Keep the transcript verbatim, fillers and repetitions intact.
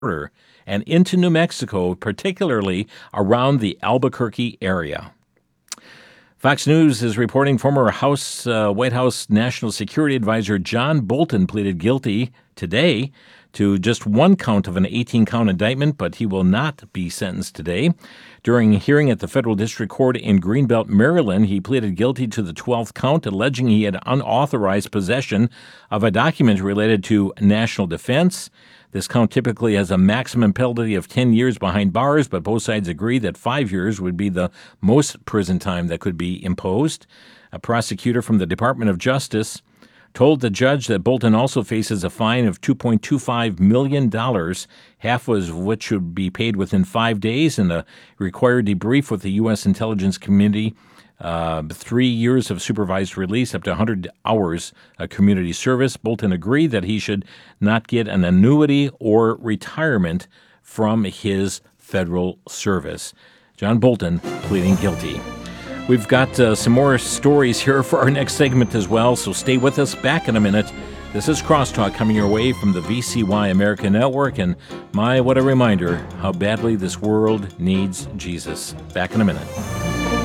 border and into New Mexico, particularly around the Albuquerque area. Fox News is reporting former House uh, White House National Security Advisor John Bolton pleaded guilty today to just one count of an eighteen-count indictment, but he will not be sentenced today. During a hearing at the Federal District Court in Greenbelt, Maryland, he pleaded guilty to the twelfth count, alleging he had unauthorized possession of a document related to national defense. This count typically has a maximum penalty of ten years behind bars, but both sides agree that five years would be the most prison time that could be imposed. A prosecutor from the Department of Justice told the judge that Bolton also faces a fine of two point two five million dollars, half of which should be paid within five days, and a required debrief with the U S intelligence community, uh, three years of supervised release, up to one hundred hours of community service. Bolton agreed that he should not get an annuity or retirement from his federal service. John Bolton pleading guilty. We've got uh, some more stories here for our next segment as well, so stay with us. Back in a minute. This is Crosstalk coming your way from the V C Y America Network, and my, what a reminder how badly this world needs Jesus. Back in a minute.